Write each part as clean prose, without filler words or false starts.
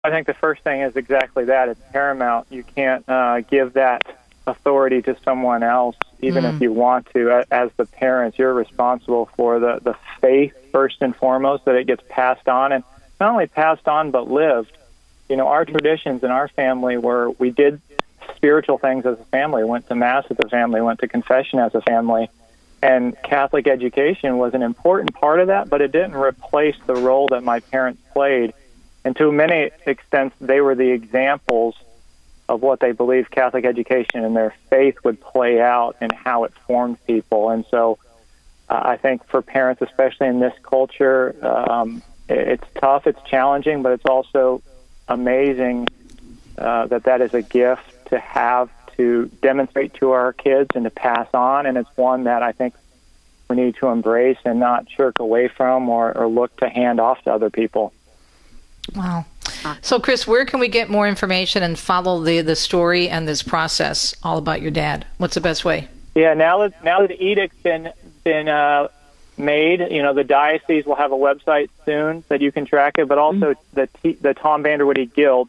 I think the first thing is exactly that. It's paramount. You can't give that authority to someone else, even if you want to. As the parents, you're responsible for the faith, first and foremost, that it gets passed on, and not only passed on, but lived. You know, our traditions in our family were we did spiritual things as a family, went to Mass as a family, went to confession as a family, and Catholic education was an important part of that, but it didn't replace the role that my parents played. And to many extents, they were the examples of what they believed Catholic education and their faith would play out and how it formed people. And so I think for parents, especially in this culture, it's tough, it's challenging, but it's also amazing that is a gift to have to demonstrate to our kids and to pass on. And it's one that I think we need to embrace and not shirk away from or look to hand off to other people. Wow. So, Chris, where can we get more information and follow the story and this process all about your dad? What's the best way? Yeah, now that the edict's been made, you know, the diocese will have a website soon that you can track it, but also the Tom Vanderwoody Guild,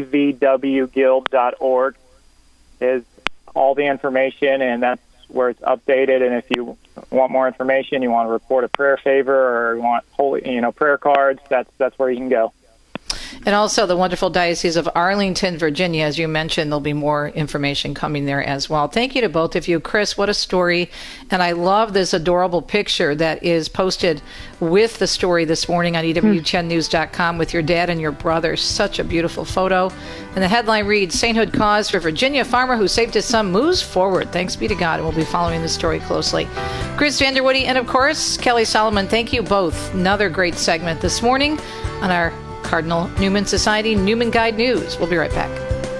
tvwguild.org, is all the information, and that's where it's updated. And if you want more information, you want to report a prayer favor, or you want prayer cards, that's where you can go. And also the wonderful Diocese of Arlington, Virginia. As you mentioned, there'll be more information coming there as well. Thank you to both of you. Chris, what a story. And I love this adorable picture that is posted with the story this morning on EWTNnews.com with your dad and your brother. Such a beautiful photo. And the headline reads, Sainthood Cause for Virginia Farmer Who Saved His Son Moves Forward. Thanks be to God. And we'll be following the story closely. Chris Vanderwoody and, of course, Kelly Solomon, thank you both. Another great segment this morning on our Cardinal Newman Society Newman Guide News. We'll be right back.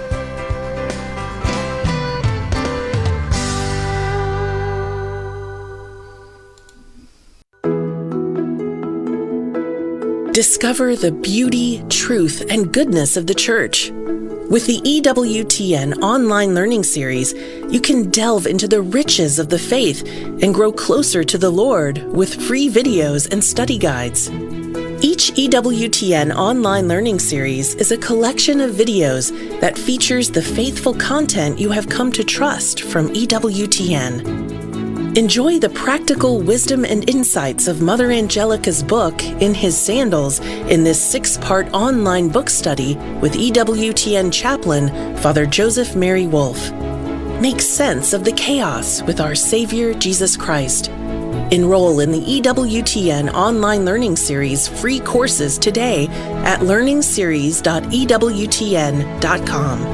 Discover the beauty, truth, and goodness of the Church. With the EWTN online learning series, you can delve into the riches of the faith and grow closer to the Lord with free videos and study guides. Each EWTN online learning series is a collection of videos that features the faithful content you have come to trust from EWTN. Enjoy the practical wisdom and insights of Mother Angelica's book, In His Sandals, in this 6-part online book study with EWTN chaplain, Father Joseph Mary Wolfe. Make sense of the chaos with our Savior, Jesus Christ. Enroll in the EWTN online learning series free courses today at learningseries.ewtn.com.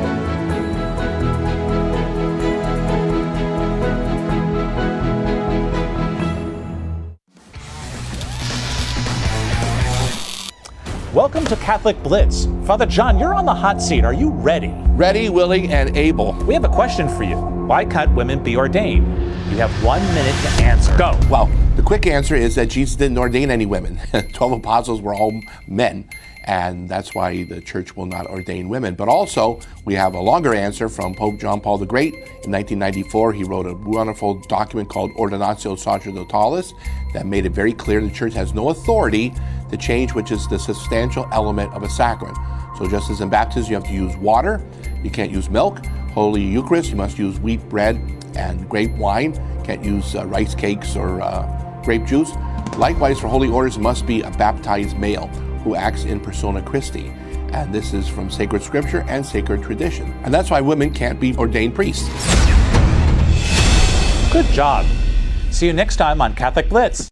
Welcome to Catholic Blitz. Father John, you're on the hot seat. Are you ready? Ready, willing, and able. We have a question for you. Why can't women be ordained? You have 1 minute to answer. Go. Well, the quick answer is that Jesus didn't ordain any women. 12 apostles were all men, and that's why the Church will not ordain women. But also, we have a longer answer from Pope John Paul the Great. In 1994, he wrote a wonderful document called Ordinatio Sacerdotalis that made it very clear the Church has no authority to change which is the substantial element of a sacrament. So just as in baptism, you have to use water, you can't use milk. Holy Eucharist, you must use wheat bread and grape wine. Can't use rice cakes or grape juice. Likewise, for holy orders, it must be a baptized male who acts in persona Christi. And this is from sacred scripture and sacred tradition. And that's why women can't be ordained priests. Good job. See you next time on Catholic Blitz.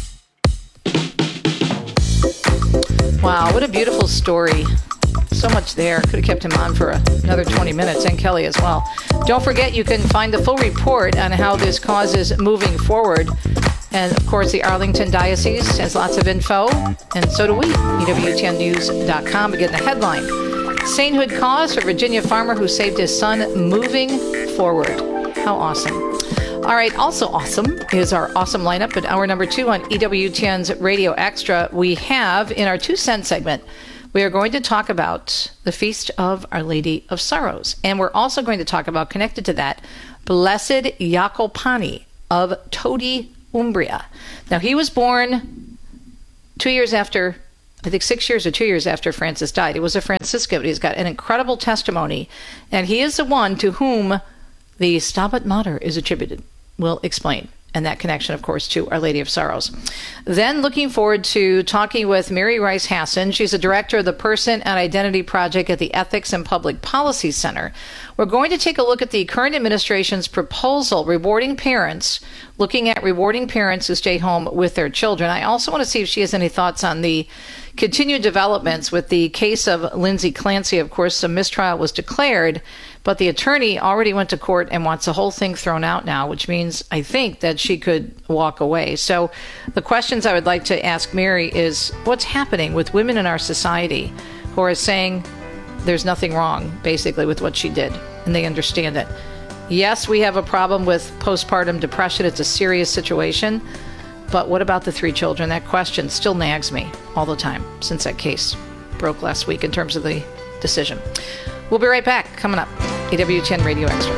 Wow, what a beautiful story. So much there. Could have kept him on for another 20 minutes, and Kelly as well. Don't forget, you can find the full report on how this cause is moving forward. And, of course, the Arlington Diocese has lots of info, and so do we. EWTNnews.com. Again, the headline, Sainthood Cause for Virginia Farmer Who Saved His Son Moving Forward. How awesome. All right, also awesome is our awesome lineup. At hour number 2 on EWTN's Radio Extra, we have, in our 2 cent segment, we are going to talk about the Feast of Our Lady of Sorrows. And we're also going to talk about, connected to that, Blessed Jacopani of Todi, Umbria. Now, he was born 2 years after I think 6 years or 2 years after Francis died. He was a Franciscan, but he's got an incredible testimony, and he is the one to whom the Stabat Mater is attributed. We'll explain. And that connection, of course, to Our Lady of Sorrows. Then looking forward to talking with Mary Rice Hasson. She's the director of the Person and Identity Project at the Ethics and Public Policy Center. We're going to take a look at the current administration's proposal looking at rewarding parents who stay home with their children. I also want to see if she has any thoughts on the continued developments with the case of Lindsay Clancy. Of course, a mistrial was declared, but the attorney already went to court and wants the whole thing thrown out now, which means I think that she could walk away. So the questions I would like to ask Mary is, what's happening with women in our society who are saying there's nothing wrong, basically, with what she did, and they understand it? Yes, we have a problem with postpartum depression. It's a serious situation. But what about the 3 children? That question still nags me all the time since that case broke last week in terms of the decision. We'll be right back. Coming up, EWTN Radio Extra.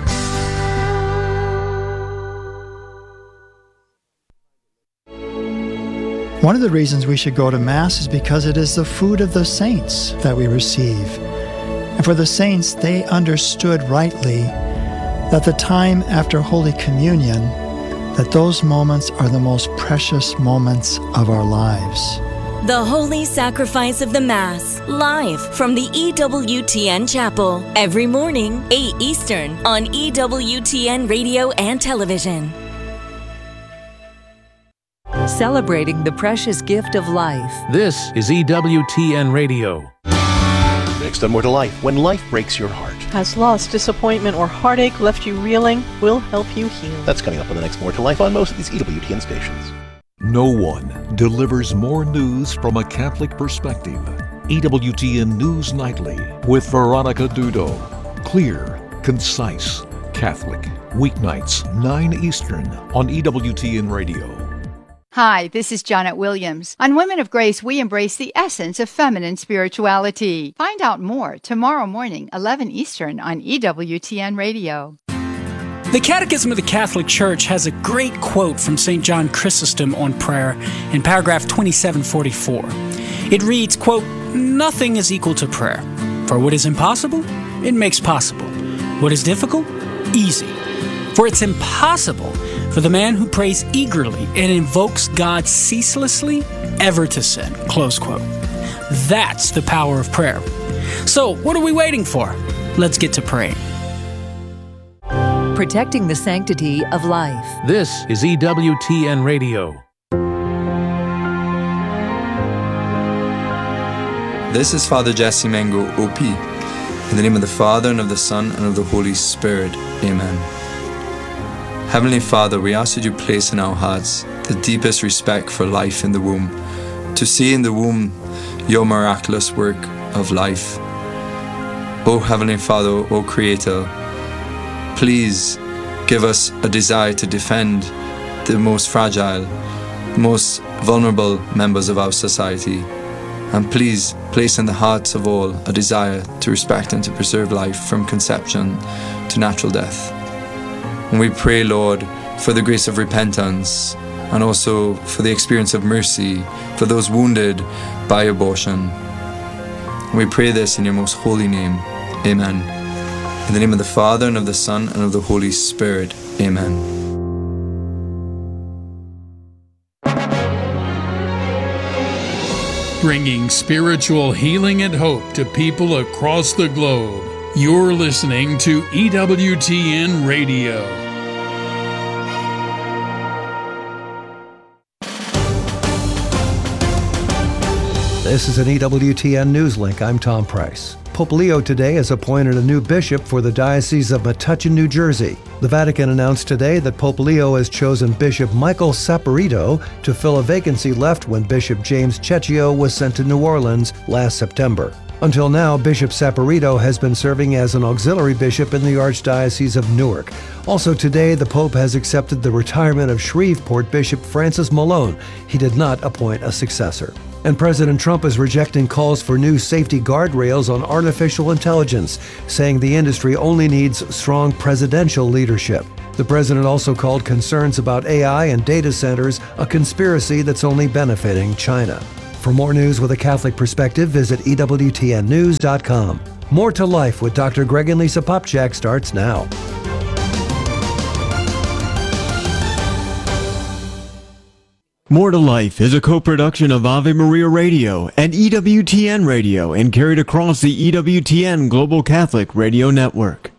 One of the reasons we should go to Mass is because it is the food of the saints that we receive. And for the saints, they understood rightly that the time after Holy Communion, that those moments are the most precious moments of our lives. The Holy Sacrifice of the Mass, live from the EWTN Chapel, every morning, 8 Eastern, on EWTN Radio and Television. Celebrating the precious gift of life. This is EWTN Radio. Next on More to Life, when life breaks your heart. Has loss, disappointment, or heartache left you reeling? We'll help you heal. That's coming up on the next More to Life on most of these EWTN stations. No one delivers more news from a Catholic perspective. EWTN News Nightly with Veronica Dudo. Clear, concise, Catholic. Weeknights, 9 Eastern on EWTN Radio. Hi, this is Janet Williams. On Women of Grace, we embrace the essence of feminine spirituality. Find out more tomorrow morning, 11 Eastern on EWTN Radio. The Catechism of the Catholic Church has a great quote from St. John Chrysostom on prayer in paragraph 2744. It reads, quote, "Nothing is equal to prayer. For what is impossible, it makes possible. What is difficult, easy. For it's impossible for the man who prays eagerly and invokes God ceaselessly ever to sin." Close quote. That's the power of prayer. So, what are we waiting for? Let's get to praying. Protecting the sanctity of life. This is EWTN Radio. This is Father Jesse Mengo, OP. In the name of the Father, and of the Son, and of the Holy Spirit. Amen. Heavenly Father, we ask that you place in our hearts the deepest respect for life in the womb, to see in the womb your miraculous work of life. O Heavenly Father, O Creator, please give us a desire to defend the most fragile, most vulnerable members of our society. And please place in the hearts of all a desire to respect and to preserve life from conception to natural death. And we pray, Lord, for the grace of repentance and also for the experience of mercy for those wounded by abortion. And we pray this in your most holy name. Amen. In the name of the Father, and of the Son, and of the Holy Spirit. Amen. Bringing spiritual healing and hope to people across the globe. You're listening to EWTN Radio. This is an EWTN News Link. I'm Tom Price. Pope Leo today has appointed a new bishop for the Diocese of Metuchen, New Jersey. The Vatican announced today that Pope Leo has chosen Bishop Michael Saporito to fill a vacancy left when Bishop James Cecchio was sent to New Orleans last September. Until now, Bishop Saporito has been serving as an auxiliary bishop in the Archdiocese of Newark. Also today, the Pope has accepted the retirement of Shreveport Bishop Francis Malone. He did not appoint a successor. And President Trump is rejecting calls for new safety guardrails on artificial intelligence, saying the industry only needs strong presidential leadership. The president also called concerns about AI and data centers a conspiracy that's only benefiting China. For more news with a Catholic perspective, visit EWTNnews.com. More to Life with Dr. Greg and Lisa Popcak starts now. More to Life is a co-production of Ave Maria Radio and EWTN Radio and carried across the EWTN Global Catholic Radio Network.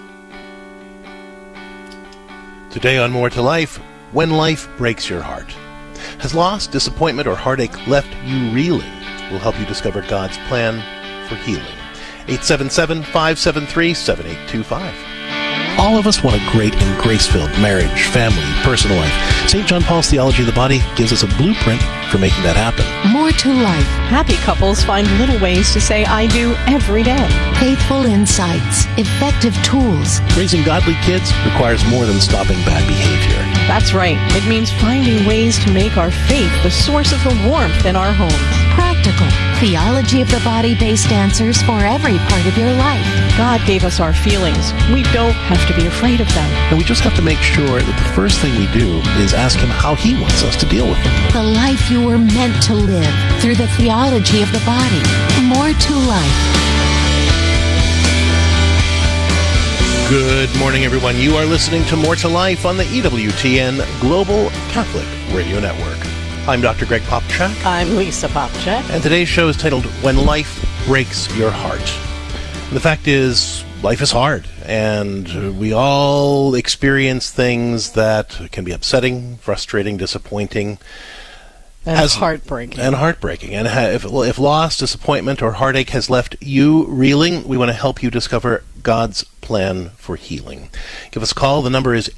Today on More to Life, when life breaks your heart. Has loss, disappointment, or heartache left you reeling? We'll help you discover God's plan for healing. 877-573-7825. All of us want a great and grace-filled marriage, family, personal life. St. John Paul's Theology of the Body gives us a blueprint for making that happen. More to life. Happy couples find little ways to say I do every day. Faithful insights. Effective tools. Raising godly kids requires more than stopping bad behavior. That's right. It means finding ways to make our faith the source of the warmth in our homes. Practical. Theology of the body-based answers for every part of your life. God gave us our feelings. We don't have to be afraid of them. And we just have to make sure that the first thing we do is ask Him how He wants us to deal with them. The life you were meant to live through the theology of the body. More to life. Good morning, everyone. You are listening to More to Life on the EWTN Global Catholic Radio Network. I'm Dr. Greg Popcak. I'm Lisa Popcak. And today's show is titled, When Life Breaks Your Heart. And the fact is, life is hard, and we all experience things that can be upsetting, frustrating, disappointing. And heartbreaking. And heartbreaking. And if loss, disappointment, or heartache has left you reeling, we want to help you discover God's plan for healing. Give us a call. The number is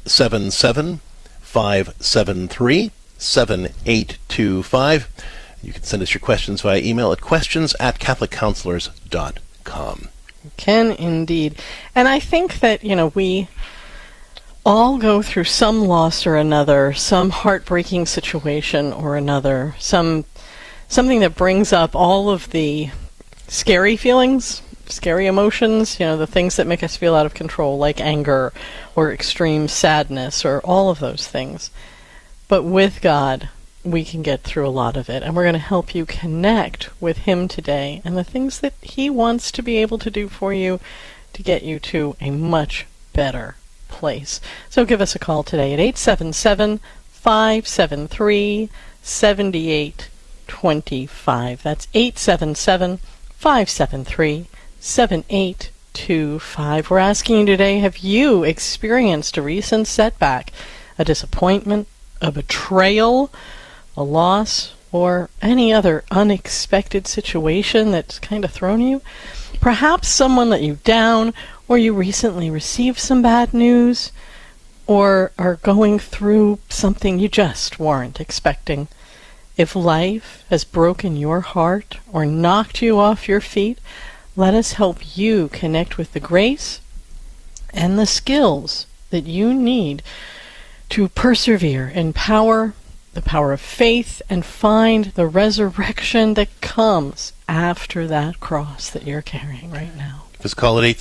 877-573-7825. You can send us your questions via email at questions@catholiccounselors.com. Can indeed. And I think that, we all go through some loss or another, some heartbreaking situation or another, something that brings up all of the scary feelings, scary emotions, the things that make us feel out of control, like anger or extreme sadness or all of those things. But with God, we can get through a lot of it, and we're going to help you connect with Him today and the things that He wants to be able to do for you to get you to a much better place. So give us a call today at 877-573-7825. That's 877-573-7825. We're asking you today, have you experienced a recent setback, a disappointment, a betrayal, a loss, or any other unexpected situation that's kind of thrown you? Perhaps someone let you down, or you recently received some bad news, or are going through something you just weren't expecting. If life has broken your heart or knocked you off your feet, let us help you connect with the grace and the skills that you need to persevere in the power of faith, and find the resurrection that comes after that cross that you're carrying right now. Just call it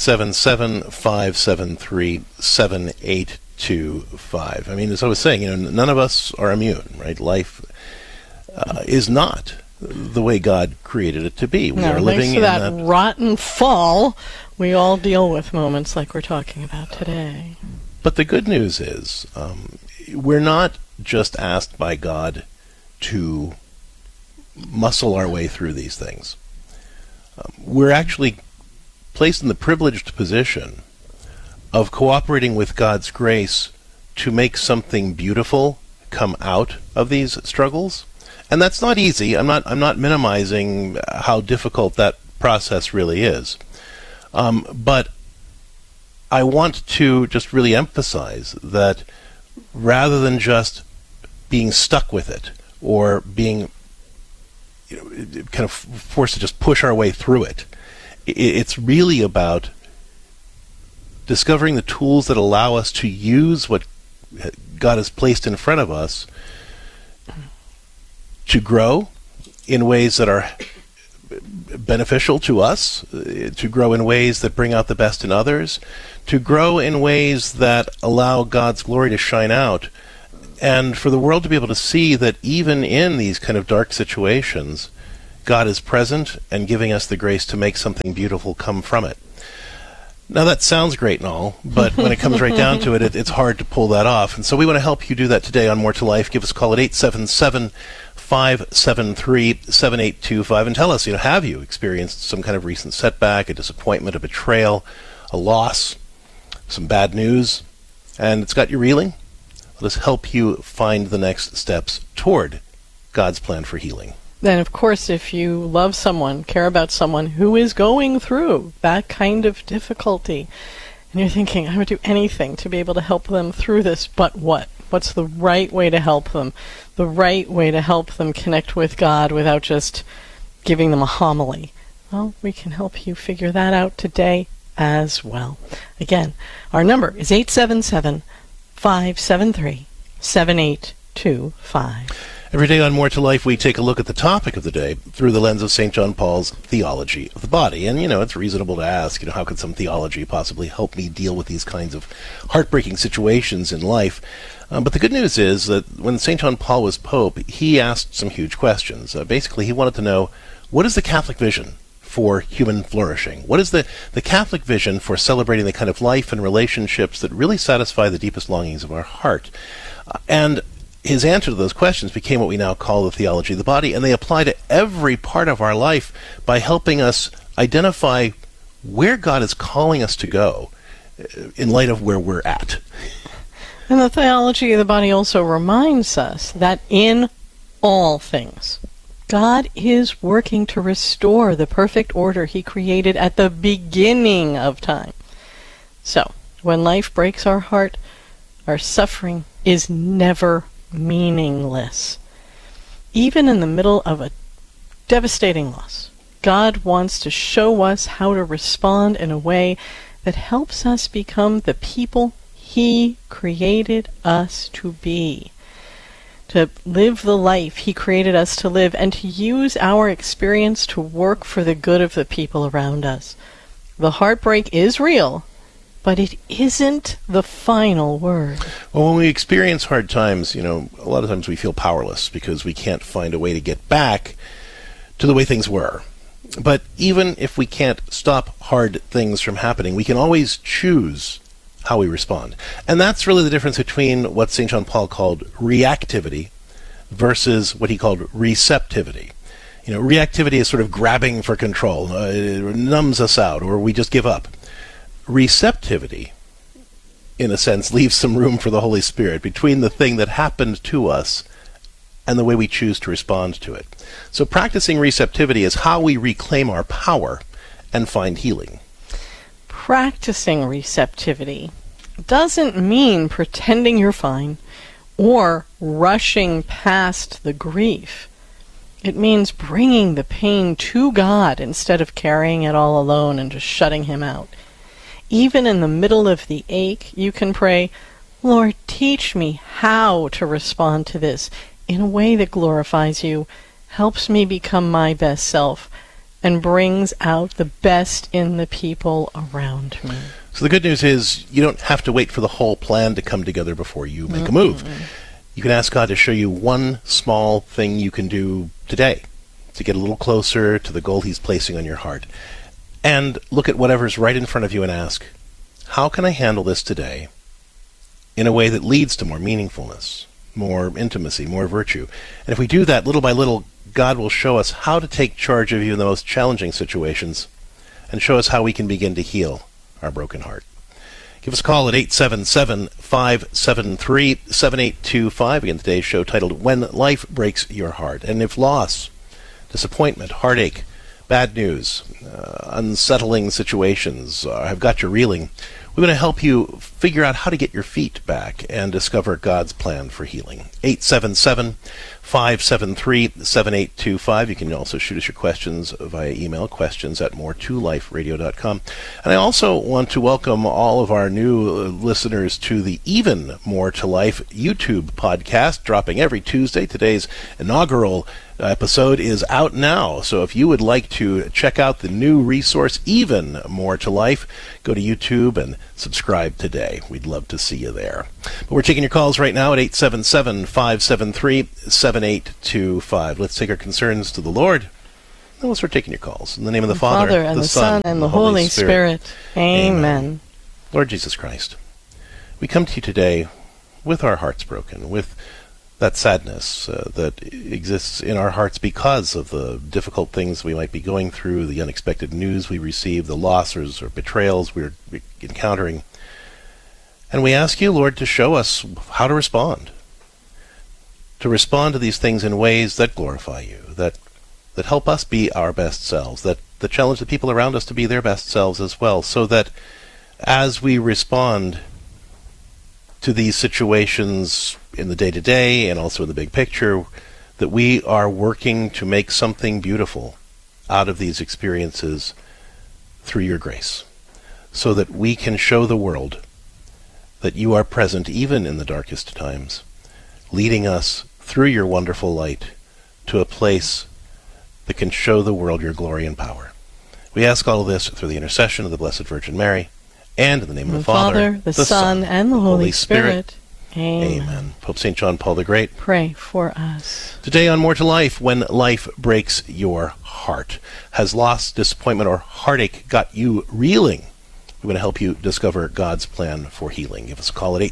877-573-7825. I mean, as I was saying, none of us are immune, right? Life is not the way God created it to be. We are living in that rotten fall. We all deal with moments like we're talking about today. But the good news is, we're not just asked by God to muscle our way through these things. We're actually placed in the privileged position of cooperating with God's grace to make something beautiful come out of these struggles. And that's not easy. I'm not minimizing how difficult that process really is. But I want to just really emphasize that rather than just being stuck with it or being kind of forced to just push our way through it, it's really about discovering the tools that allow us to use what God has placed in front of us to grow in ways that are beneficial to us, to grow in ways that bring out the best in others, to grow in ways that allow God's glory to shine out, And for the world to be able to see that even in these kind of dark situations, God is present and giving us the grace to make something beautiful come from it. Now that sounds great and all, but when it comes right down to it, it's hard to pull that off. And so we want to help you do that today on More to Life. Give us a call at 877-573-7825 and tell us, have you experienced some kind of recent setback, a disappointment, a betrayal, a loss, some bad news, and it's got you reeling? Let us help you find the next steps toward God's plan for healing. Then, of course, if you love someone, care about someone who is going through that kind of difficulty, and you're thinking, I would do anything to be able to help them through this, but what? What's the right way to help them? The right way to help them connect with God without just giving them a homily. Well, we can help you figure that out today as well. Again, our number is 877-573-7825. Every day on More to Life, we take a look at the topic of the day through the lens of St. John Paul's theology of the body. And, it's reasonable to ask, how could some theology possibly help me deal with these kinds of heartbreaking situations in life? But the good news is that when St. John Paul was Pope, he asked some huge questions. Basically, he wanted to know, what is the Catholic vision for human flourishing? What is the Catholic vision for celebrating the kind of life and relationships that really satisfy the deepest longings of our heart? And his answer to those questions became what we now call the theology of the body, and they apply to every part of our life by helping us identify where God is calling us to go in light of where we're at. And the theology of the body also reminds us that in all things, God is working to restore the perfect order He created at the beginning of time. So, when life breaks our heart, our suffering is never meaningless. Even in the middle of a devastating loss, God wants to show us how to respond in a way that helps us become the people He created us to be, to live the life He created us to live, and to use our experience to work for the good of the people around us. The heartbreak is real, but it isn't the final word. Well, when we experience hard times, a lot of times we feel powerless because we can't find a way to get back to the way things were. But even if we can't stop hard things from happening, we can always choose how we respond. And that's really the difference between what St. John Paul called reactivity versus what he called receptivity. Reactivity is sort of grabbing for control. It numbs us out, or we just give up. Receptivity, in a sense, leaves some room for the Holy Spirit between the thing that happened to us and the way we choose to respond to it. So practicing receptivity is how we reclaim our power and find healing. Practicing receptivity doesn't mean pretending you're fine or rushing past the grief. It means bringing the pain to God instead of carrying it all alone and just shutting Him out. Even in the middle of the ache, you can pray, Lord, teach me how to respond to this in a way that glorifies You, helps me become my best self, and brings out the best in the people around me. So the good news is you don't have to wait for the whole plan to come together before you make a move. You can ask God to show you one small thing you can do today to get a little closer to the goal He's placing on your heart. And look at whatever's right in front of you and ask, how can I handle this today in a way that leads to more meaningfulness, more intimacy, more virtue? And if we do that little by little, God will show us how to take charge of you in the most challenging situations and show us how we can begin to heal our broken heart. Give us a call at 877-573-7825. Again, today's show titled, When Life Breaks Your Heart. And if loss, disappointment, heartache, bad news, unsettling situations have got you reeling, we want to help you figure out how to get your feet back and discover God's plan for healing. 877 573-7825. You can also shoot us your questions via email, questions@moretoliferadio.com. And I also want to welcome all of our new listeners to the Even More to Life YouTube podcast, dropping every Tuesday. Today's inaugural episode is out now, so if you would like to check out the new resource, Even More to Life, go to YouTube and subscribe today. We'd love to see you there. But we're taking your calls right now at 877-573-7825. Let's take our concerns to the Lord, and we'll start taking your calls. In the name of the Father, and the Son, and the Holy Spirit. Amen. Lord Jesus Christ, we come to you today with our hearts broken, with that sadness that exists in our hearts because of the difficult things we might be going through, the unexpected news we receive, the losses or betrayals we're encountering. And we ask you, Lord, to show us how to respond to these things in ways that glorify you, that help us be our best selves, that challenge the people around us to be their best selves as well, so that as we respond to these situations in the day-to-day and also in the big picture, that we are working to make something beautiful out of these experiences through your grace, so that we can show the world that you are present even in the darkest times, leading us through your wonderful light to a place that can show the world your glory and power. We ask all of this through the intercession of the Blessed Virgin Mary, and in the name of the Father, the Son, and the Holy Spirit. Amen. Pope St. John Paul the Great, pray for us. Today on More to Life, when life breaks your heart, has loss, disappointment, or heartache got you reeling? We want to help you discover God's plan for healing. Give us a call at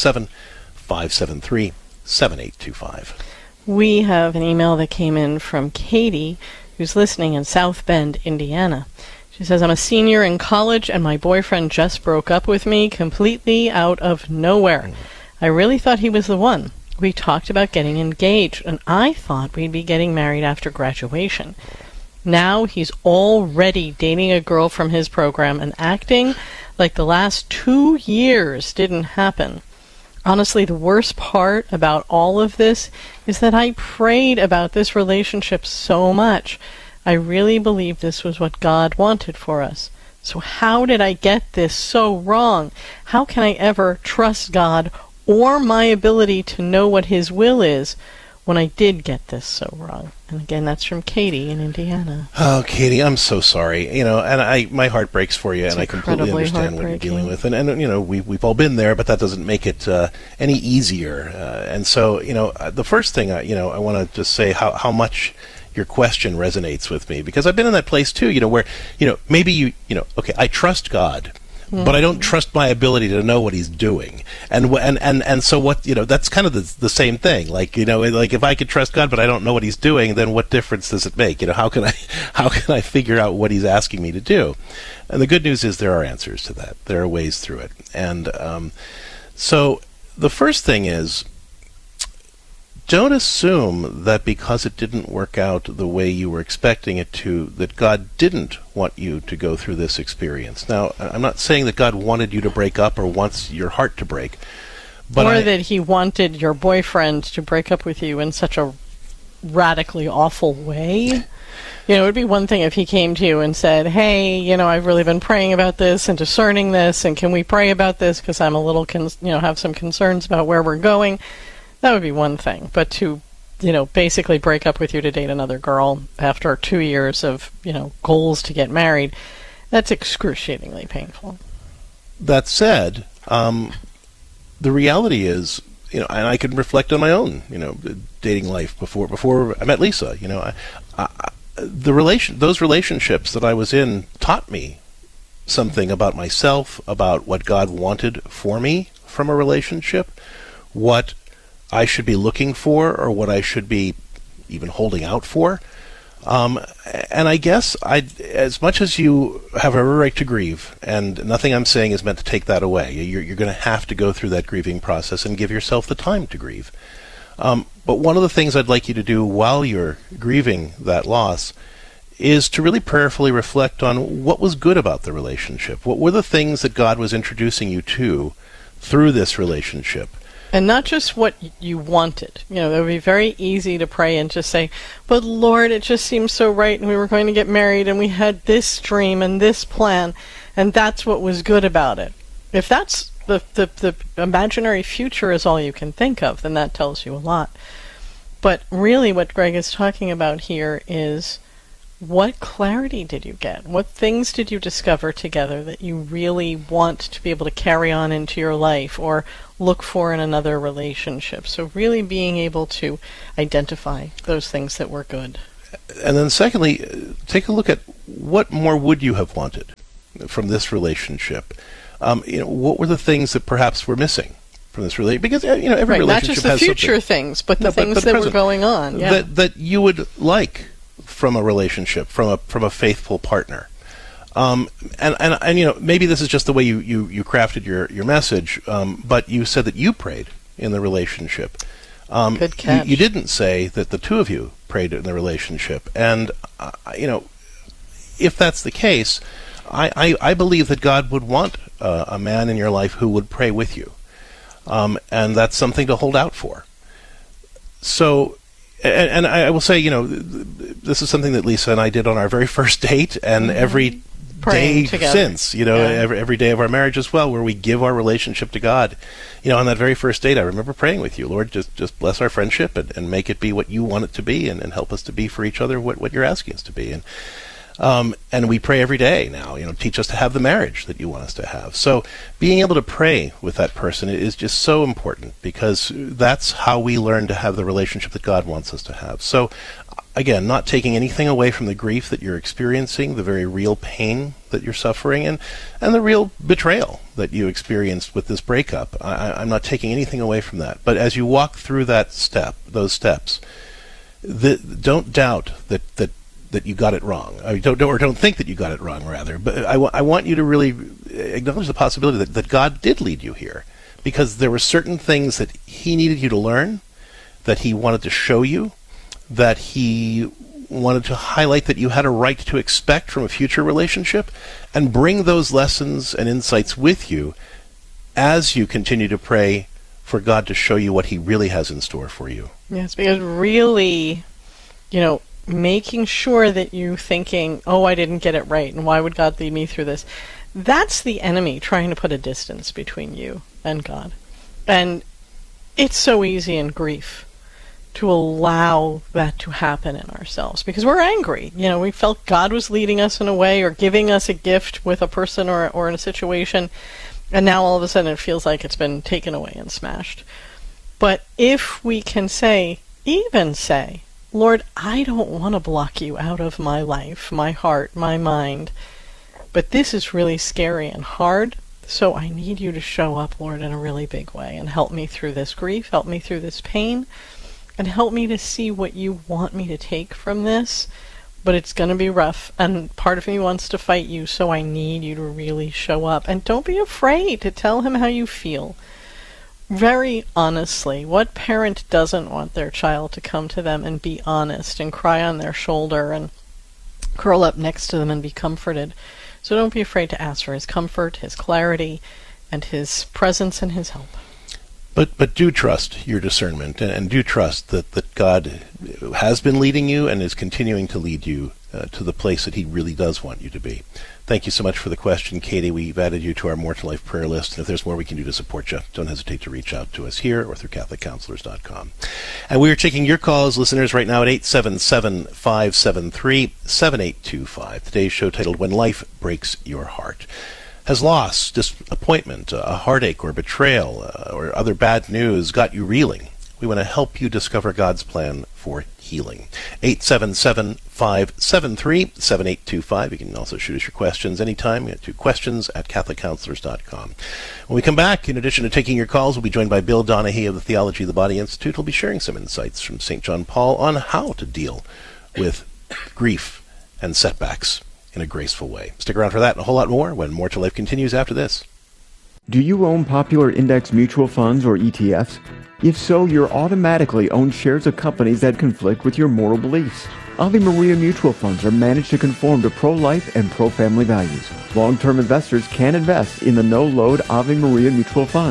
877-573-7825. We have an email that came in from Katie, who's listening in South Bend, Indiana. She says, I'm a senior in college and my boyfriend just broke up with me completely out of nowhere. I really thought he was the one. We talked about getting engaged, and I thought we'd be getting married after graduation. Now he's already dating a girl from his program and acting like the last 2 years didn't happen. Honestly, the worst part about all of this is that I prayed about this relationship so much. I really believe this was what God wanted for us. So how did I get this so wrong? How can I ever trust God or my ability to know what His will is when I did get this so wrong? And again, that's from Katie in Indiana. Oh, Katie, I'm so sorry. And my heart breaks for you, and I completely understand what you're dealing with. And we've all been there, but that doesn't make it any easier. And so, the first thing I want to just say how much your question resonates with me, because I've been in that place too, where, maybe okay, I trust God, but I don't trust my ability to know what He's doing. And so what, that's kind of the same thing. Like if I could trust God, but I don't know what He's doing, then what difference does it make? How can I figure out what He's asking me to do? And the good news is there are answers to that. There are ways through it. And so the first thing is, don't assume that because it didn't work out the way you were expecting it to, that God didn't want you to go through this experience. Now, I'm not saying that God wanted you to break up or wants your heart to break. But that He wanted your boyfriend to break up with you in such a radically awful way. It would be one thing if he came to you and said, hey, I've really been praying about this and discerning this, and can we pray about this because I'm a little, have some concerns about where we're going. That would be one thing. But to, basically break up with you to date another girl after 2 years of, goals to get married, that's excruciatingly painful. That said, the reality is, and I can reflect on my own, dating life before I met Lisa. Those relationships that I was in taught me something about myself, about what God wanted for me from a relationship, what I should be looking for, or what I should be even holding out for. And I guess as much as you have every right to grieve, and nothing I'm saying is meant to take that away, you're going to have to go through that grieving process and give yourself the time to grieve. But one of the things I'd like you to do while you're grieving that loss is to really prayerfully reflect on what was good about the relationship. What were the things that God was introducing you to through this relationship And not just what you wanted. You know, it would be very easy to pray and just say, but Lord, it just seems so right, and we were going to get married, and we had this dream and this plan, and that's what was good about it. If that's the imaginary future is all you can think of, then that tells you a lot. But really what Greg is talking about here is, what clarity did you get? What things did you discover together that you really want to be able to carry on into your life or look for in another relationship? So really being able to identify those things that were good. And then secondly, take a look at what more would you have wanted from this relationship? What were the things that perhaps were missing from this relationship? Because every relationship has not just the future things, but the things that were going on. Yeah. That you would like from a relationship, from a faithful partner. And maybe this is just the way you crafted your message, but you said that you prayed in the relationship. Good catch. You didn't say that the two of you prayed in the relationship. And, if that's the case, I believe that God would want a man in your life who would pray with you. And that's something to hold out for. So, and I will say, this is something that Lisa and I did on our very first date, and every day since, every day of our marriage as well, where we give our relationship to God. On that very first date, I remember praying with you, Lord, just bless our friendship and make it be what you want it to be, and help us to be for each other what you're asking us to be. And we pray every day now, teach us to have the marriage that you want us to have. So being able to pray with that person is just so important, because that's how we learn to have the relationship that God wants us to have. So again, not taking anything away from the grief that you're experiencing, the very real pain that you're suffering, and the real betrayal that you experienced with this breakup. I'm not taking anything away from that. But as you walk through those steps, don't doubt that you got it wrong. Don't think that you got it wrong, rather. But I want you to really acknowledge the possibility that God did lead you here, because there were certain things that he needed you to learn, that he wanted to show you, that he wanted to highlight that you had a right to expect from a future relationship, and bring those lessons and insights with you as you continue to pray for God to show you what he really has in store for you. Yes, because really, making sure that you're thinking, oh, I didn't get it right, and why would God lead me through this? That's the enemy trying to put a distance between you and God. And it's so easy in grief to allow that to happen in ourselves, because we're angry. We felt God was leading us in a way, or giving us a gift with a person or in a situation, and now all of a sudden it feels like it's been taken away and smashed. But if we can even say, Lord, I don't want to block you out of my life, my heart, my mind, but this is really scary and hard, so I need you to show up, Lord, in a really big way, and help me through this grief, help me through this pain, and help me to see what you want me to take from this. But it's going to be rough, and part of me wants to fight you, so I need you to really show up. And don't be afraid to tell him how you feel. Very honestly, what parent doesn't want their child to come to them and be honest and cry on their shoulder and curl up next to them and be comforted? So don't be afraid to ask for his comfort, his clarity, and his presence and his help. But do trust your discernment, and do trust that God has been leading you and is continuing to lead you to the place that he really does want you to be. Thank you so much for the question, Katie. We've added you to our More to Life prayer list, and if there's more we can do to support you, don't hesitate to reach out to us here or through CatholicCounselors.com. And we are taking your calls, listeners, right now at 877-573-7825. Today's show titled When Life Breaks Your Heart. Has loss, disappointment, a heartache or betrayal, or other bad news got you reeling? We want to help you discover God's plan for healing. 877-573-7825. You can also shoot us your questions anytime to questions@CatholicCounselors.com. When we come back, in addition to taking your calls, we'll be joined by Bill Donahue of the Theology of the Body Institute. He'll be sharing some insights from St. John Paul on how to deal with grief and setbacks in a graceful way. Stick around for that and a whole lot more when More to Life continues after this. Do you own popular index mutual funds or ETFs? If so, you're automatically own shares of companies that conflict with your moral beliefs. Ave Maria mutual funds are managed to conform to pro-life and pro-family values. Long-term investors can invest in the no-load Ave Maria mutual funds.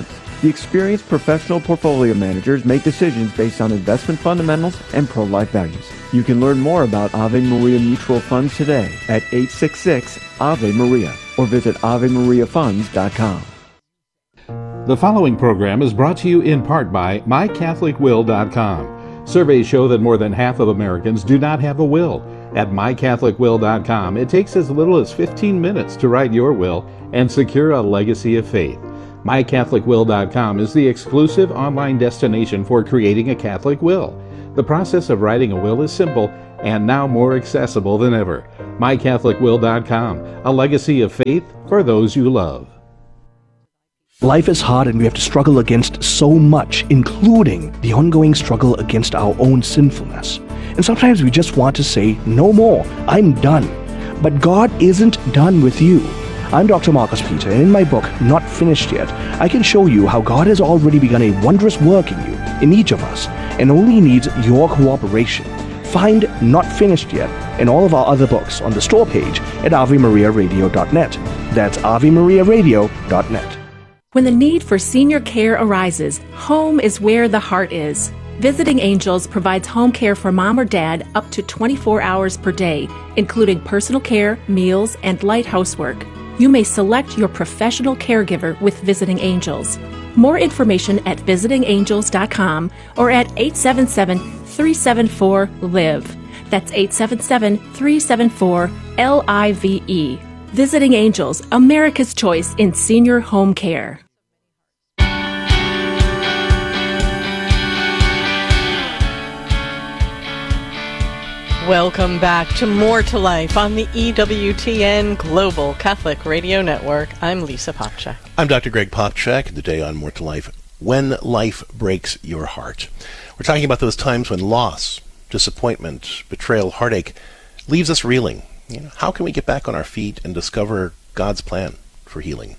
The experienced professional portfolio managers make decisions based on investment fundamentals and pro-life values. You can learn more about Ave Maria Mutual Funds today at 866-AVE-MARIA or visit AveMariaFunds.com. The following program is brought to you in part by MyCatholicWill.com. Surveys show that more than half of Americans do not have a will. At MyCatholicWill.com, it takes as little as 15 minutes to write your will and secure a legacy of faith. MyCatholicWill.com is the exclusive online destination for creating a Catholic will. The process of writing a will is simple and now more accessible than ever. MyCatholicWill.com, a legacy of faith for those you love. Life is hard and we have to struggle against so much, including the ongoing struggle against our own sinfulness. And sometimes we just want to say, no more, I'm done. But God isn't done with you. I'm Dr. Marcus Peter, and in my book, Not Finished Yet, I can show you how God has already begun a wondrous work in you, in each of us, and only needs your cooperation. Find Not Finished Yet and all of our other books on the store page at AveMariaRadio.net. That's AveMariaRadio.net. When the need for senior care arises, home is where the heart is. Visiting Angels provides home care for mom or dad up to 24 hours per day, including personal care, meals, and light housework. You may select your professional caregiver with Visiting Angels. More information at visitingangels.com or at 877-374-LIVE. That's 877-374-LIVE. Visiting Angels, America's choice in senior home care. Welcome back to More to Life on the EWTN Global Catholic Radio Network. I'm Lisa Popchak. I'm Dr. Greg Popchak, and today on More to Life, When Life Breaks Your Heart. We're talking about those times when loss, disappointment, betrayal, heartache leaves us reeling. How can we get back on our feet and discover God's plan for healing?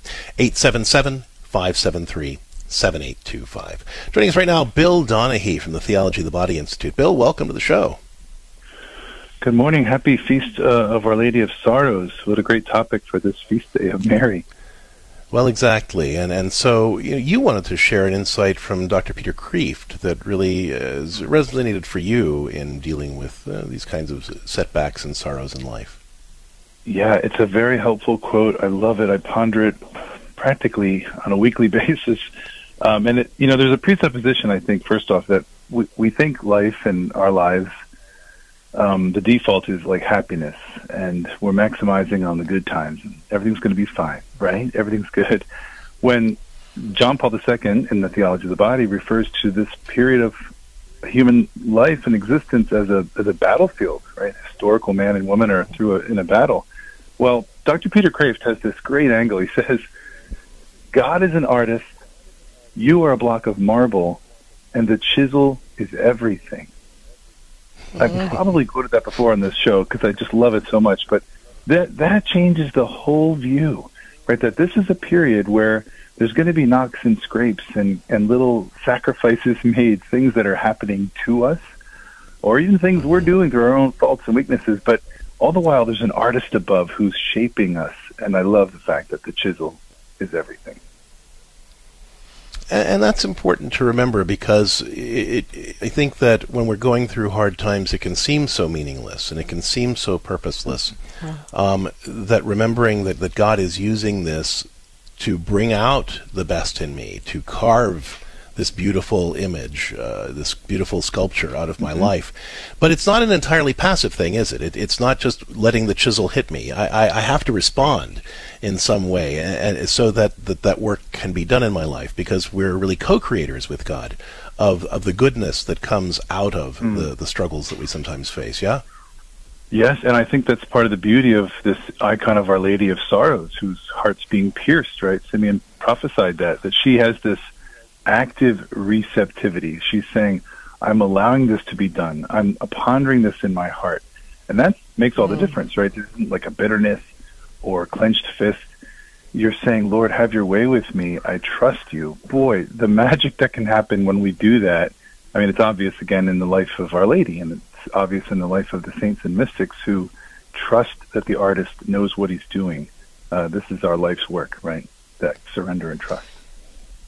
877-573-7825. Joining us right now, Bill Donahue from the Theology of the Body Institute. Bill, welcome to the show. Good morning. Happy Feast of Our Lady of Sorrows. What a great topic for this feast day of Mary. Well, exactly. And so you wanted to share an insight from Dr. Peter Kreeft that really has resonated for you in dealing with these kinds of setbacks and sorrows in life. Yeah, it's a very helpful quote. I love it. I ponder it practically on a weekly basis. And there's a presupposition, I think, first off, that we think life and our lives, the default is like happiness, and we're maximizing on the good times. Everything's going to be fine, right? Everything's good. When John Paul II in the Theology of the Body refers to this period of human life and existence as a battlefield, right? Historical man and woman are in a battle. Well, Dr. Peter Kreeft has this great angle. He says, God is an artist, you are a block of marble, and the chisel is everything. I've probably quoted that before on this show because I just love it so much, but that changes the whole view, right? That this is a period where there's going to be knocks and scrapes and little sacrifices made, things that are happening to us, or even things we're doing through our own faults and weaknesses, but all the while there's an artist above who's shaping us, and I love the fact that the chisel is everything. And that's important to remember because I think that when we're going through hard times, it can seem so meaningless and it can seem so purposeless. That remembering that God is using this to bring out the best in me, to carve this beautiful image, this beautiful sculpture out of my life. But it's not an entirely passive thing, is it? It's not just letting the chisel hit me. I have to respond in some way, and so that work can be done in my life, because we're really co-creators with God of the goodness that comes out of the struggles that we sometimes face, yeah? Yes, and I think that's part of the beauty of this icon of Our Lady of Sorrows, whose heart's being pierced, right? Simeon prophesied that she has this active receptivity. She's saying, I'm allowing this to be done. I'm pondering this in my heart. And that makes all the difference, right? There isn't like a bitterness or clenched fist. You're saying, Lord, have your way with me. I trust you. Boy, the magic that can happen when we do that. I mean, it's obvious, again, in the life of Our Lady, and it's obvious in the life of the saints and mystics who trust that the artist knows what he's doing. This is our life's work, right? That surrender and trust.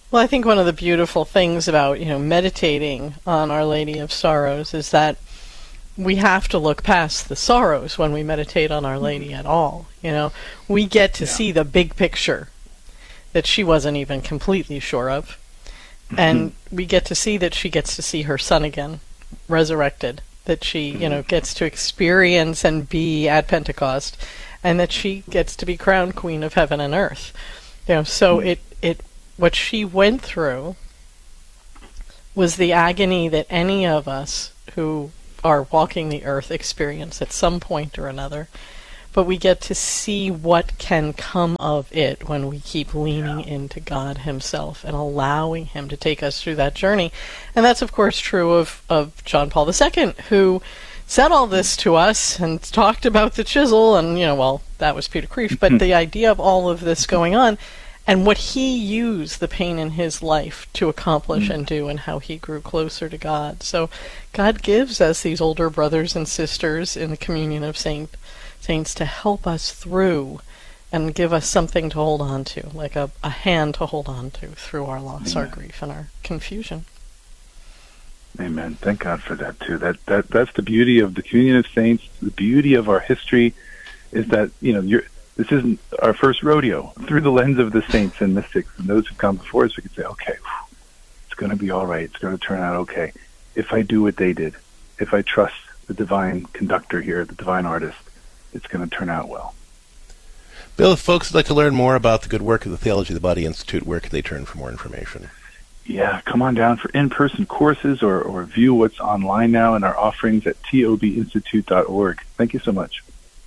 Well, I think one of the beautiful things about, meditating on Our Lady of Sorrows is that we have to look past the sorrows when we meditate on Our Lady at all. We get to see the big picture that she wasn't even completely sure of. And we get to see that she gets to see her son again, resurrected, that she, gets to experience and be at Pentecost, and that she gets to be crowned Queen of Heaven and Earth. So what she went through was the agony that any of us who are walking the earth experience at some point or another. But we get to see what can come of it when we keep leaning into God himself and allowing him to take us through that journey. And that's, of course, true of John Paul II, who said all this to us and talked about the chisel and, that was Peter Kreeft, but the idea of all of this going on and what he used the pain in his life to accomplish and do, and how he grew closer to God. So God gives us these older brothers and sisters in the communion of saints to help us through and give us something to hold on to, like a hand to hold on to through our loss, our grief, and our confusion. Amen. Thank God for that too. That's the beauty of the communion of saints. The beauty of our history is that this isn't our first rodeo. Through the lens of the saints and mystics and those who've come before us, we can say, okay, it's going to be all right. It's going to turn out okay. If I do what they did, if I trust the divine conductor here, the divine artist, it's going to turn out well. Bill, if folks would like to learn more about the good work of the Theology of the Body Institute, where can they turn for more information? Yeah, come on down for in-person courses or view what's online now in our offerings at tobinstitute.org. Thank you so much.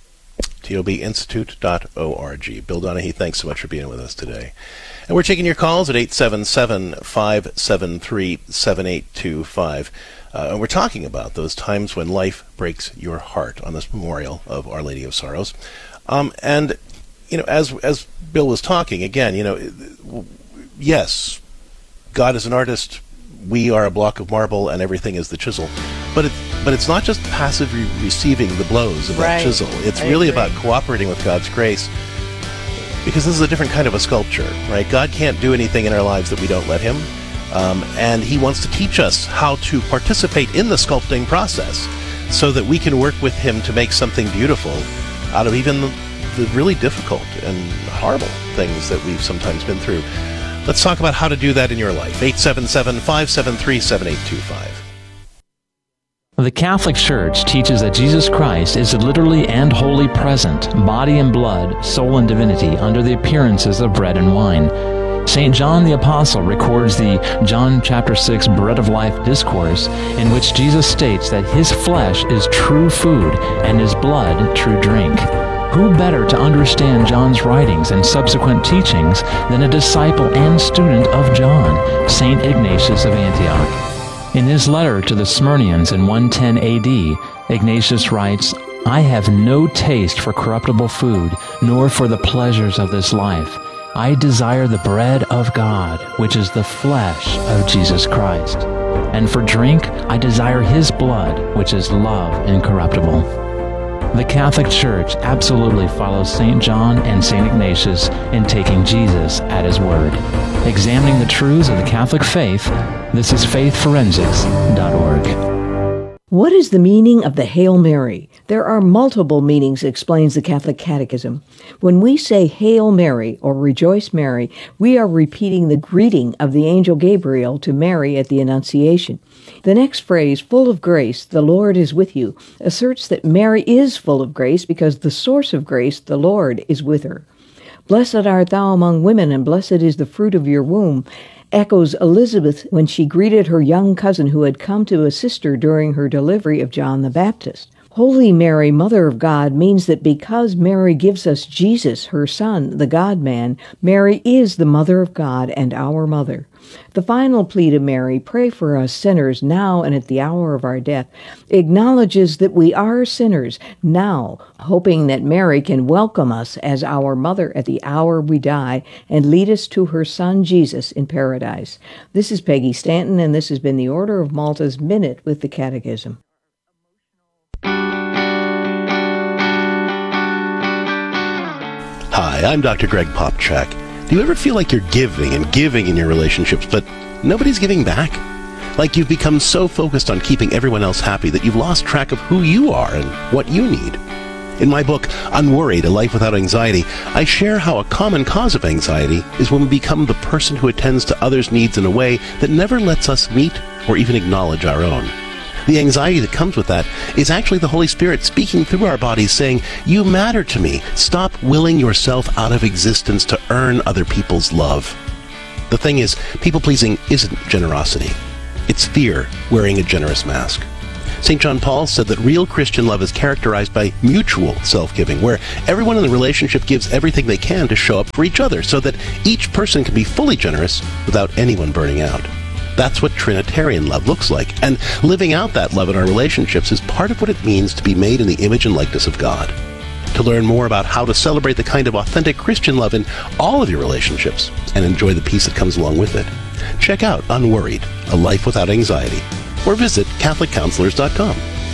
tobinstitute.org. Bill Donahue, thanks so much for being with us today. And we're taking your calls at 877-573-7825. And we're talking about those times when life breaks your heart on this memorial of Our Lady of Sorrows. And, as Bill was talking, again, yes, God is an artist, we are a block of marble, and everything is the chisel. But it's not just passively receiving the blows of that chisel. It's really about cooperating with God's grace, because this is a different kind of a sculpture, right? God can't do anything in our lives that we don't let him, and he wants to teach us how to participate in the sculpting process so that we can work with him to make something beautiful out of even the really difficult and horrible things that we've sometimes been through. Let's talk about how to do that in your life. 877-573-7825. The Catholic Church teaches that Jesus Christ is literally and wholly present, body and blood, soul and divinity, under the appearances of bread and wine. St. John the Apostle records the John chapter 6 Bread of Life discourse, in which Jesus states that his flesh is true food and his blood true drink. Who better to understand John's writings and subsequent teachings than a disciple and student of John, St. Ignatius of Antioch? In his letter to the Smyrnians in 110 AD, Ignatius writes, "I have no taste for corruptible food, nor for the pleasures of this life. I desire the bread of God, which is the flesh of Jesus Christ. And for drink, I desire his blood, which is love incorruptible." The Catholic Church absolutely follows St. John and St. Ignatius in taking Jesus at his word. Examining the truths of the Catholic faith, this is faithforensics.org. What is the meaning of the Hail Mary? There are multiple meanings, explains the Catholic Catechism. When we say Hail Mary or Rejoice Mary, we are repeating the greeting of the angel Gabriel to Mary at the Annunciation. The next phrase, full of grace, the Lord is with you, asserts that Mary is full of grace because the source of grace, the Lord, is with her. Blessed art thou among women, and blessed is the fruit of your womb, echoes Elizabeth when she greeted her young cousin who had come to assist her during her delivery of John the Baptist. Holy Mary, Mother of God, means that because Mary gives us Jesus, her Son, the God-man, Mary is the Mother of God and our Mother. The final plea to Mary, pray for us sinners now and at the hour of our death, acknowledges that we are sinners now, hoping that Mary can welcome us as our mother at the hour we die and lead us to her Son Jesus in paradise. This is Peggy Stanton, and this has been the Order of Malta's Minute with the Catechism. Hi, I'm Dr. Greg Popchak. Do you ever feel like you're giving and giving in your relationships, but nobody's giving back? Like you've become so focused on keeping everyone else happy that you've lost track of who you are and what you need. In my book, Unworried, A Life Without Anxiety, I share how a common cause of anxiety is when we become the person who attends to others' needs in a way that never lets us meet or even acknowledge our own. The anxiety that comes with that is actually the Holy Spirit speaking through our bodies saying, "You matter to me. Stop willing yourself out of existence to earn other people's love." The thing is, people-pleasing isn't generosity. It's fear wearing a generous mask. St. John Paul said that real Christian love is characterized by mutual self-giving, where everyone in the relationship gives everything they can to show up for each other so that each person can be fully generous without anyone burning out. That's what Trinitarian love looks like, and living out that love in our relationships is part of what it means to be made in the image and likeness of God. To learn more about how to celebrate the kind of authentic Christian love in all of your relationships and enjoy the peace that comes along with it, check out Unworried, A Life Without Anxiety, or visit CatholicCounselors.com.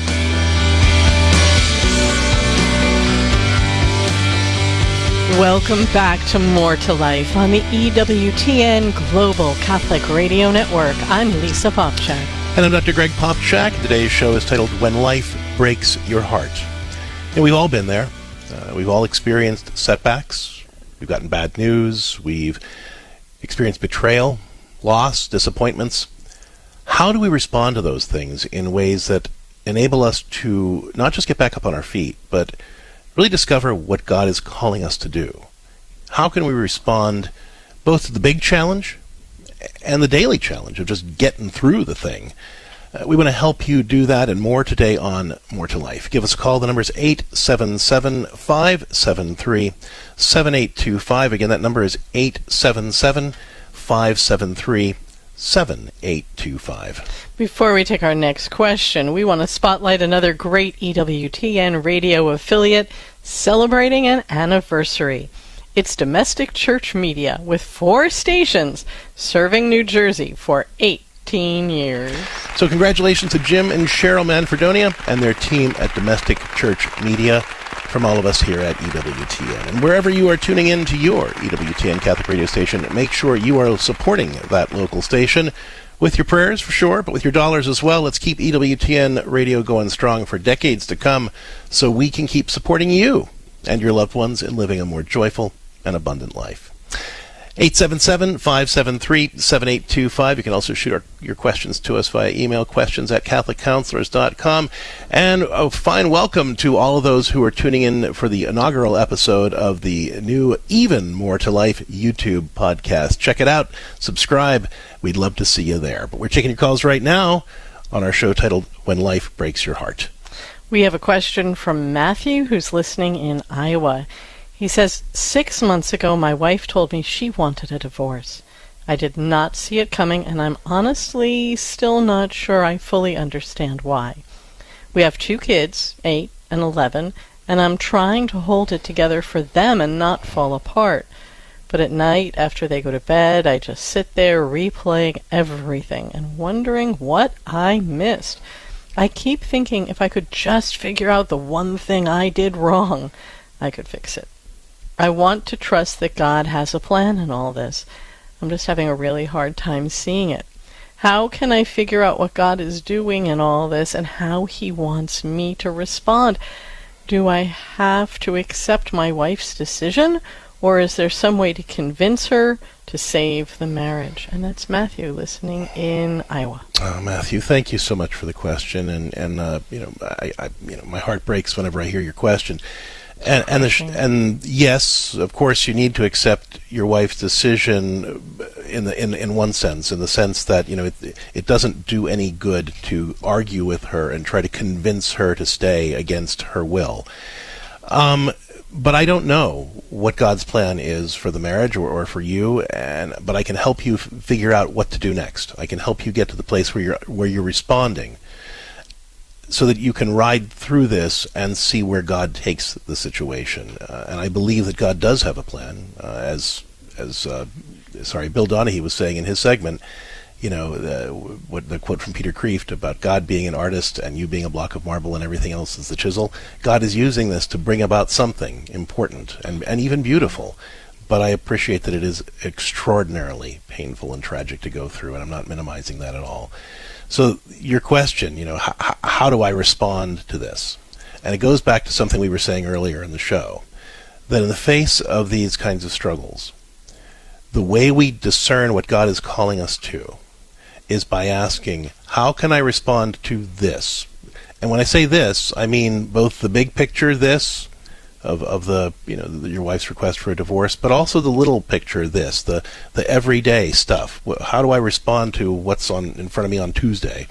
Welcome back to More to Life on the EWTN Global Catholic Radio Network. I'm Lisa Popchak. And I'm Dr. Greg Popchak. Today's show is titled When Life Breaks Your Heart. And we've all been there. We've all experienced setbacks. We've gotten bad news. We've experienced betrayal, loss, disappointments. How do we respond to those things in ways that enable us to not just get back up on our feet, but really discover what God is calling us to do? How can we respond both to the big challenge and the daily challenge of just getting through the thing? We want to help you do that and more today on More to Life. Give us a call. The number is 877-573-7825. Again, that number is 877-573-7825. Before we take our next question, we want to spotlight another great EWTN radio affiliate celebrating an anniversary. It's Domestic Church Media with 4 stations serving New Jersey for 18 years. So congratulations to Jim and Cheryl Manfredonia and their team at Domestic Church Media from all of us here at EWTN. And wherever you are tuning in to your EWTN Catholic radio station, make sure you are supporting that local station with your prayers, for sure, but with your dollars as well. Let's keep EWTN radio going strong for decades to come so we can keep supporting you and your loved ones in living a more joyful and abundant life. 877-573-7825. You can also shoot your questions to us via email, questions@CatholicCounselors.com. And a fine welcome to all of those who are tuning in for the inaugural episode of the new Even More to Life YouTube podcast. Check it out. Subscribe. We'd love to see you there. But we're taking your calls right now on our show titled When Life Breaks Your Heart. We have a question from Matthew, who's listening in Iowa. He says, 6 months ago, my wife told me she wanted a divorce. I did not see it coming, and I'm honestly still not sure I fully understand why. We have 2 kids, 8 and 11, and I'm trying to hold it together for them and not fall apart. But at night, after they go to bed, I just sit there replaying everything and wondering what I missed. I keep thinking if I could just figure out the one thing I did wrong, I could fix it. I want to trust that God has a plan in all this. I'm just having a really hard time seeing it. How can I figure out what God is doing in all this and how He wants me to respond? Do I have to accept my wife's decision, or is there some way to convince her to save the marriage? And that's Matthew listening in Iowa. Matthew, thank you so much for the question, and my heart breaks whenever I hear your question. And yes, of course, you need to accept your wife's decision in one sense, in the sense that it doesn't do any good to argue with her and try to convince her to stay against her will. But I don't know what God's plan is for the marriage or for you, but I can help you figure out what to do next. I can help you get to the place where you're responding, so that you can ride through this and see where God takes the situation. And I believe that God does have a plan, as Bill Donahue was saying in his segment. The quote from Peter Kreeft about God being an artist and you being a block of marble and everything else is the chisel. God is using this to bring about something important and even beautiful. but I appreciate that it is extraordinarily painful and tragic to go through, and I'm not minimizing that at all. So your question, how do I respond to this? And it goes back to something we were saying earlier in the show, that in the face of these kinds of struggles, the way we discern what God is calling us to is by asking, how can I respond to this? And when I say this, I mean both the big picture, this, of the, your wife's request for a divorce, but also the little picture, this, the everyday stuff. How do I respond to what's in front of me on Tuesday?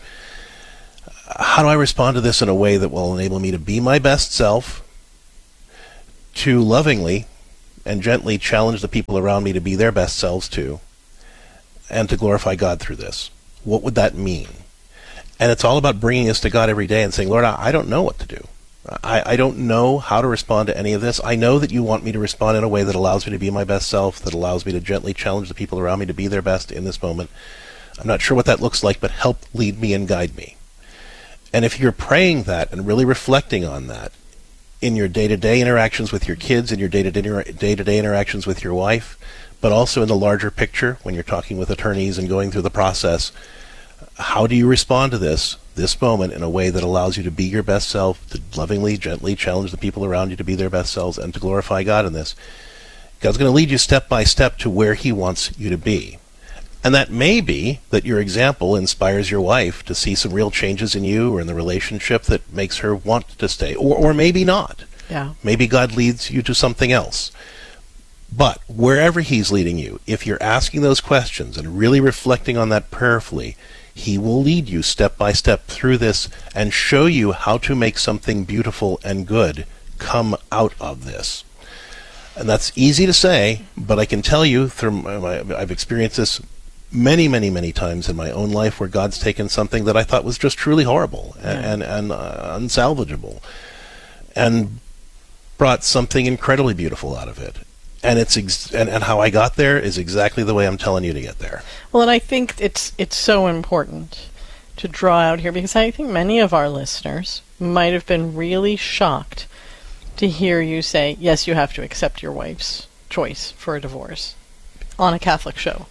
How do I respond to this in a way that will enable me to be my best self, to lovingly and gently challenge the people around me to be their best selves too, and to glorify God through this? What would that mean? And it's all about bringing us to God every day and saying, Lord, I don't know what to do. I don't know how to respond to any of this. I know that you want me to respond in a way that allows me to be my best self, that allows me to gently challenge the people around me to be their best in this moment. I'm not sure what that looks like, but help lead me and guide me. And if you're praying that and really reflecting on that in your day-to-day interactions with your kids, in your day-to-day interactions with your wife, but also in the larger picture when you're talking with attorneys and going through the process, how do you respond to this moment in a way that allows you to be your best self, to lovingly, gently challenge the people around you to be their best selves, and to glorify God in this? God's going to lead you step by step to where he wants you to be. And that may be that your example inspires your wife to see some real changes in you or in the relationship that makes her want to stay, or maybe not. Yeah. Maybe God leads you to something else. But wherever he's leading you, if you're asking those questions and really reflecting on that prayerfully, he will lead you step by step through this and show you how to make something beautiful and good come out of this. And that's easy to say, but I can tell you, I've experienced this many, many, many times in my own life where God's taken something that I thought was just truly horrible and unsalvageable and brought something incredibly beautiful out of it. And and how I got there is exactly the way I'm telling you to get there. Well, and I think it's so important to draw out here, because I think many of our listeners might have been really shocked to hear you say, yes, you have to accept your wife's choice for a divorce on a Catholic show.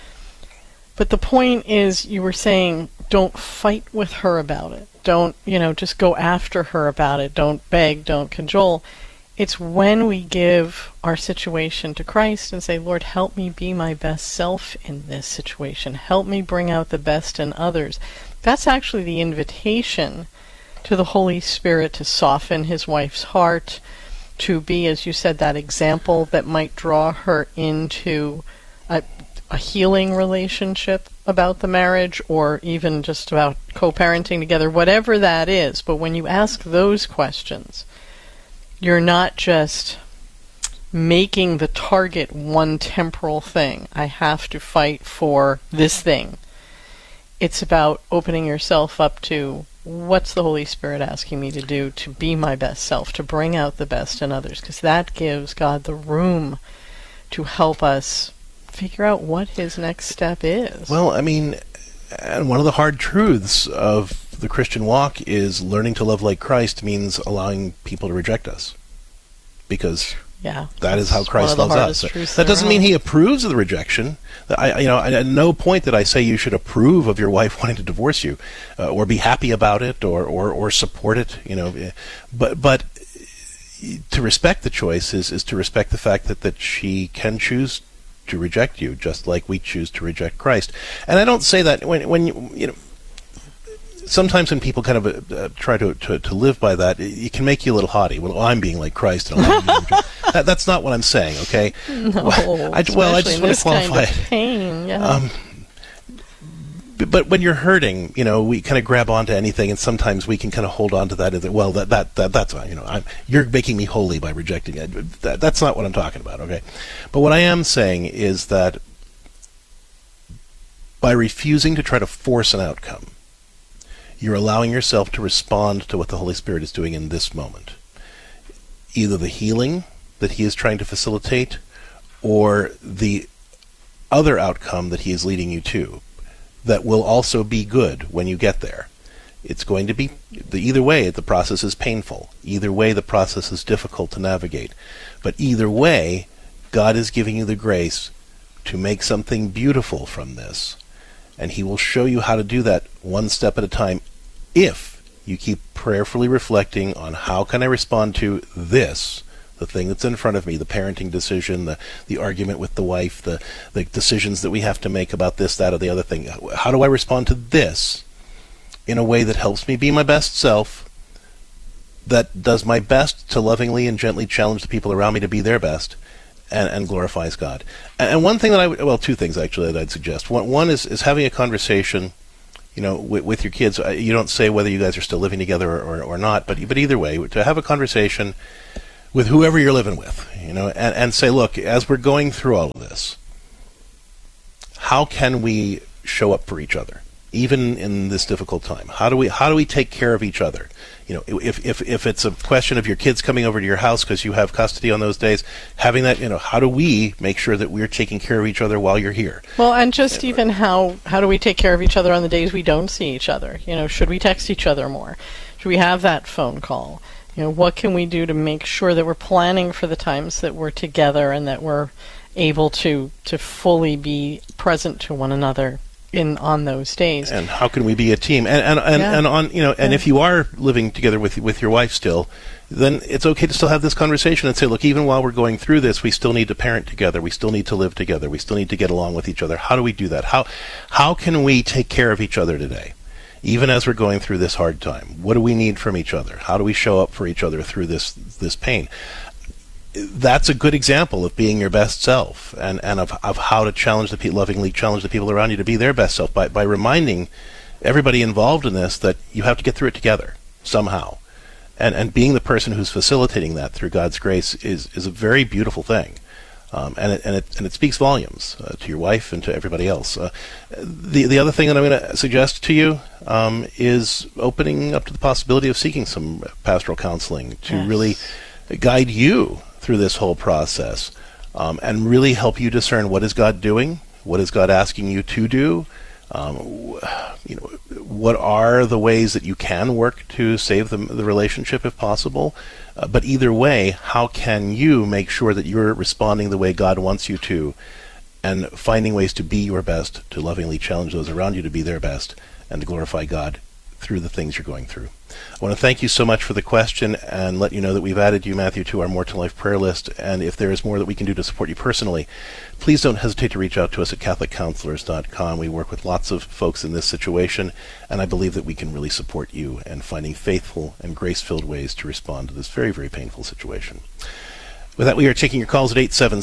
But the point is, you were saying, don't fight with her about it. Don't, just go after her about it. Don't beg, don't cajole. It's when we give our situation to Christ and say, Lord, help me be my best self in this situation. Help me bring out the best in others. That's actually the invitation to the Holy Spirit to soften his wife's heart, to be, as you said, that example that might draw her into a healing relationship about the marriage, or even just about co-parenting together, whatever that is. But when you ask those questions, you're not just making the target one temporal thing. I have to fight for this thing. It's about opening yourself up to, what's the Holy Spirit asking me to do to be my best self, to bring out the best in others? Because that gives God the room to help us figure out what his next step is. Well, and one of the hard truths of the Christian walk is learning to love like Christ means allowing people to reject us, because that is how Christ loves us. That doesn't mean he approves of the rejection. At no point did I say you should approve of your wife wanting to divorce you, or be happy about it, or support it. But to respect the choice is to respect the fact that she can choose to reject you, just like we choose to reject Christ. And I don't say that when sometimes when people kind of try to live by that, it can make you a little haughty. Well, I'm being like Christ. And that's not what I'm saying, okay? No, I just want to qualify kind of pain, yeah. But when you're hurting, we kind of grab onto anything, and sometimes we can kind of hold on to that. Well, that's you're making me holy by rejecting it. That's not what I'm talking about, okay? But what I am saying is that by refusing to try to force an outcome, you're allowing yourself to respond to what the Holy Spirit is doing in this moment. Either the healing that he is trying to facilitate, or the other outcome that he is leading you to, that will also be good when you get there. It's going to be, either way, the process is painful. Either way, the process is difficult to navigate. But either way, God is giving you the grace to make something beautiful from this. And he will show you how to do that one step at a time if you keep prayerfully reflecting on how can I respond to this, the thing that's in front of me, the parenting decision, the argument with the wife, the decisions that we have to make about this, that, or the other thing. How do I respond to this in a way that helps me be my best self, that does my best to lovingly and gently challenge the people around me to be their best, and glorifies God. And one thing that two things actually that I'd suggest. One is having a conversation, with your kids. You don't say whether you guys are still living together or not, but either way, to have a conversation with whoever you're living with, and say, look, as we're going through all of this, how can we show up for each other, even in this difficult time? How do we take care of each other? If it's a question of your kids coming over to your house because you have custody on those days, having that, how do we make sure that we're taking care of each other while you're here? Well, and just even how do we take care of each other on the days we don't see each other? Should we text each other more? Should we have that phone call? What can we do to make sure that we're planning for the times that we're together and that we're able to fully be present to one another on those days? And how can we be a team? And if you are living together with your wife still, then it's okay to still have this conversation and say, look, even while we're going through this, we still need to parent together. We still need to live together. We still need to get along with each other. How do we do that? How can we take care of each other today, even as we're going through this hard time? What do we need from each other? How do we show up for each other through this pain? That's a good example of being your best self, and of how to lovingly challenge the people around you to be their best self by reminding everybody involved in this that you have to get through it together somehow. And being the person who's facilitating that through God's grace is a very beautiful thing. And it speaks volumes to your wife and to everybody else. The other thing that I'm going to suggest to you is opening up to the possibility of seeking some pastoral counseling to really guide you through this whole process, and really help you discern what is God doing, what is God asking you to do, what are the ways that you can work to save the relationship if possible. But either way, how can you make sure that you're responding the way God wants you to, and finding ways to be your best, to lovingly challenge those around you to be their best, and to glorify God through the things you're going through. I want to thank you so much for the question and let you know that we've added you, Matthew, to our More to Life prayer list. And if there is more that we can do to support you personally, please don't hesitate to reach out to us at CatholicCounselors.com. We work with lots of folks in this situation, and I believe that we can really support you in finding faithful and grace-filled ways to respond to this very, very painful situation. With that, we are taking your calls at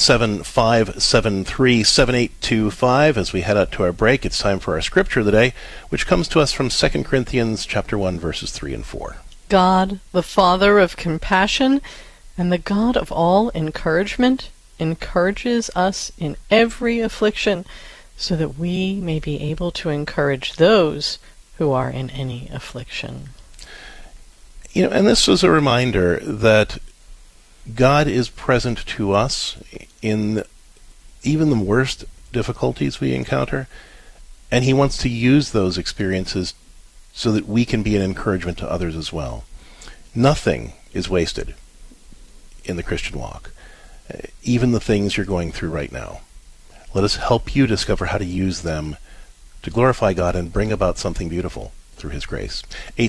877-573-7825. As we head out to our break, it's time for our scripture of the day, which comes to us from 2 Corinthians chapter 1, verses 3 and 4. God, the Father of compassion and the God of all encouragement, encourages us in every affliction, so that we may be able to encourage those who are in any affliction. And this was a reminder that God is present to us in even the worst difficulties we encounter, and he wants to use those experiences so that we can be an encouragement to others as well. Nothing is wasted in the Christian walk, even the things you're going through right now. Let us help you discover how to use them to glorify God and bring about something beautiful through his grace.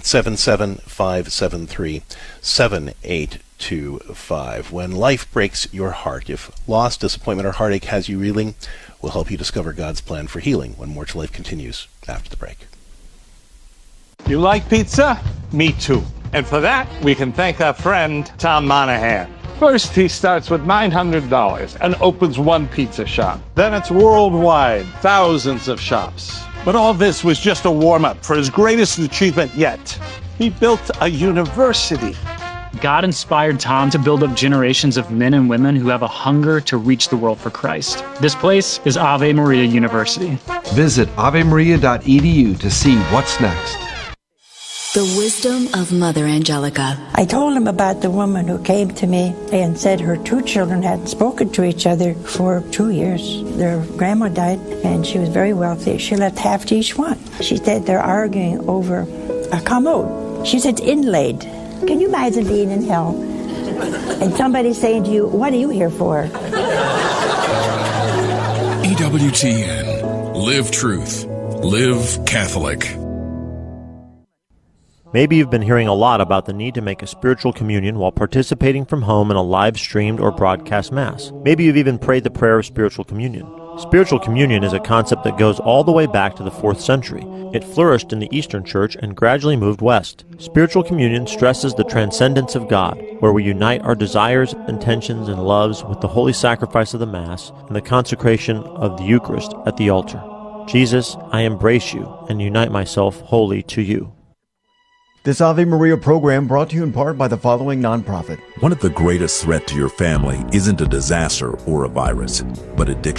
877-573-7825. When life breaks your heart, if loss, disappointment, or heartache has you reeling, we'll help you discover God's plan for healing when More to Life continues after the break. You like pizza? Me too. And for that, we can thank our friend Tom Monahan. First, he starts with $900 and opens one pizza shop. Then it's worldwide, thousands of shops. But all this was just a warm-up for his greatest achievement yet. He built a university. God inspired Tom to build up generations of men and women who have a hunger to reach the world for Christ. This place is Ave Maria University. Visit avemaria.edu to see what's next. The wisdom of Mother Angelica. I told him about the woman who came to me and said her two children hadn't spoken to each other for 2 years. Their grandma died and she was very wealthy. She left half to each one. She said they're arguing over a commode. She said it's inlaid. Can you imagine being in hell and somebody saying to you, what are you here for? EWTN. Live truth. Live Catholic. Maybe you've been hearing a lot about the need to make a spiritual communion while participating from home in a live-streamed or broadcast Mass. Maybe you've even prayed the prayer of spiritual communion. Spiritual communion is a concept that goes all the way back to the 4th century. It flourished in the Eastern Church and gradually moved west. Spiritual communion stresses the transcendence of God, where we unite our desires, intentions, and loves with the holy sacrifice of the Mass and the consecration of the Eucharist at the altar. Jesus, I embrace you and unite myself wholly to you. This Ave Maria program brought to you in part by the following nonprofit. One of the greatest threats to your family isn't a disaster or a virus, but addiction.